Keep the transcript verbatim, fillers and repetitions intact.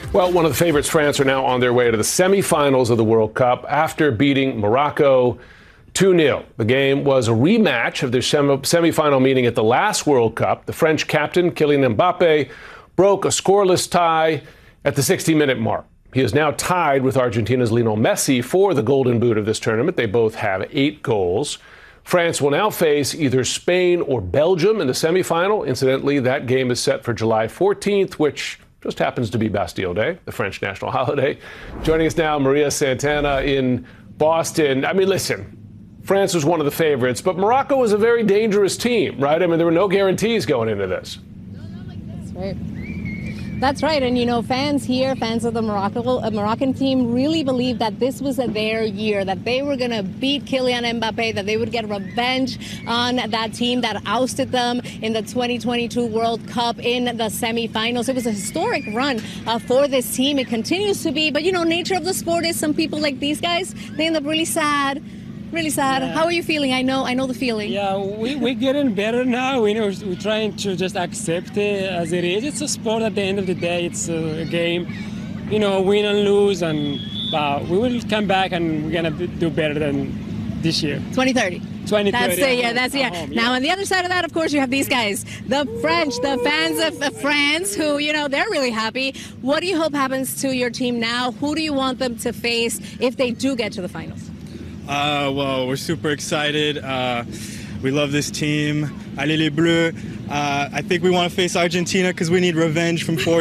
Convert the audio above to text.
Well, one of the favorites, France, are now on their way to the semifinals of the World Cup after beating Morocco two nil. The game was a rematch of their semifinal meeting at the last World Cup. The French captain, Kylian Mbappe, broke a scoreless tie at the sixty-minute mark. He is now tied with Argentina's Lionel Messi for the Golden Boot of this tournament. They both have eight goals. France will now face either Spain or Belgium in the semifinal. Incidentally, that game is set for July fourteenth, which just happens to be Bastille Day, the French national holiday. Joining us now, Maria Santana in Boston. I mean, listen, France was one of the favorites, but Morocco was a very dangerous team, right? I mean, there were no guarantees going into this. That's right. That's right. And, you know, fans here, fans of the Morocco, uh, Moroccan team really believed that this was a, their year, that they were going to beat Kylian Mbappe, that they would get revenge on that team that ousted them in the twenty twenty-two World Cup in the semifinals. It was a historic run uh, for this team. It continues to be. But, you know, nature of the sport is some people like these guys, they end up really sad. Really sad. Yeah. How are you feeling? I know, I know the feeling. Yeah, we, we're getting better now. We know we're trying to just accept it as it is. It's a sport at the end of the day. It's a game, you know, win and lose, and uh, we will come back and we're gonna do better than this year. twenty thirty. twenty thirty. That's the yeah. That's yeah. Home, yeah. Now on the other side of that, of course, you have these guys, the French, the fans of, of France, who you know they're really happy. What do you hope happens to your team now? Who do you want them to face if they do get to the finals? Uh, well, we're super excited. Uh, we love this team. Allez les Bleus. Uh, I think we want to face Argentina because we need revenge from four